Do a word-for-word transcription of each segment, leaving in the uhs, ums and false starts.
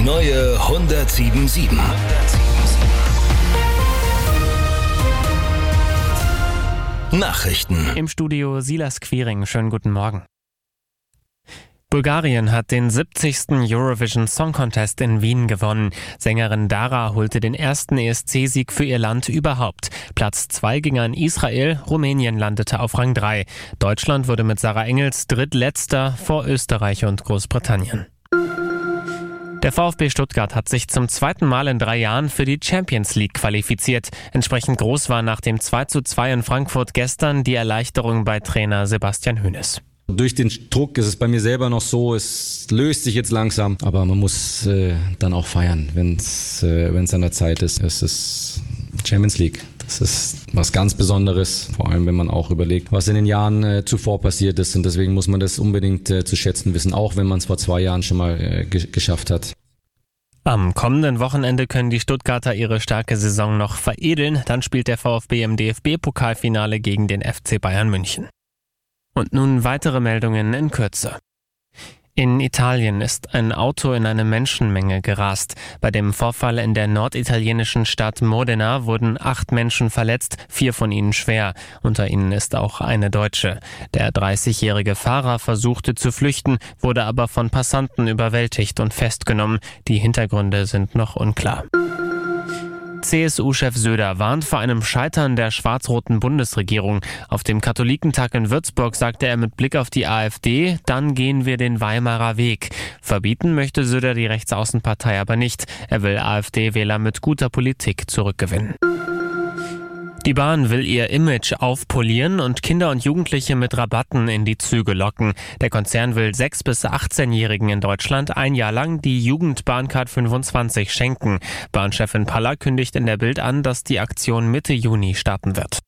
neue hundertsieben sieben. Nachrichten. Im Studio Silas Quiring. Schönen guten Morgen. Bulgarien hat den siebzigsten Eurovision Song Contest in Wien gewonnen. Sängerin Dara holte den ersten E S C-Sieg für ihr Land überhaupt. Platz zwei ging an Israel, Rumänien landete auf Rang drei. Deutschland wurde mit Sarah Engels drittletzter vor Österreich und Großbritannien. Der VfB Stuttgart hat sich zum zweiten Mal in drei Jahren für die Champions League qualifiziert. Entsprechend groß war nach dem zwei zu zwei in Frankfurt gestern die Erleichterung bei Trainer Sebastian Hoeneß. Durch den Druck ist es bei mir selber noch so, es löst sich jetzt langsam, aber man muss äh, dann auch feiern, wenn es äh, wenn es an der Zeit ist. Es ist Champions League. Das ist was ganz Besonderes, vor allem wenn man auch überlegt, was in den Jahren äh, zuvor passiert ist, und deswegen muss man das unbedingt äh, zu schätzen wissen, auch wenn man es vor zwei Jahren schon mal äh, ge- geschafft hat. Am kommenden Wochenende können die Stuttgarter ihre starke Saison noch veredeln. Dann spielt der VfB im D F B-Pokalfinale gegen den F C Bayern München. Und nun weitere Meldungen in Kürze. In Italien ist ein Auto in eine Menschenmenge gerast. Bei dem Vorfall in der norditalienischen Stadt Modena wurden acht Menschen verletzt, vier von ihnen schwer. Unter ihnen ist auch eine Deutsche. Der dreißigjährige Fahrer versuchte zu flüchten, wurde aber von Passanten überwältigt und festgenommen. Die Hintergründe sind noch unklar. C S U-Chef Söder warnt vor einem Scheitern der schwarz-roten Bundesregierung. Auf dem Katholikentag in Würzburg sagte er mit Blick auf die AfD, dann gehen wir den Weimarer Weg. Verbieten möchte Söder die Rechtsaußenpartei aber nicht. Er will AfD-Wähler mit guter Politik zurückgewinnen. Die Bahn will ihr Image aufpolieren und Kinder und Jugendliche mit Rabatten in die Züge locken. Der Konzern will sechs- bis achtzehnjährigen in Deutschland ein Jahr lang die Jugendbahncard fünfundzwanzig schenken. Bahnchefin Paller kündigt in der Bild an, dass die Aktion Mitte Juni starten wird.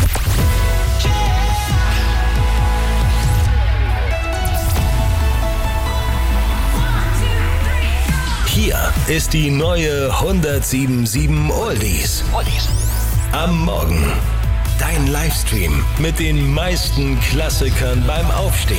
Hier ist die neue hundertsieben sieben Oldies. Am Morgen. Dein Livestream mit den meisten Klassikern beim Aufstehen.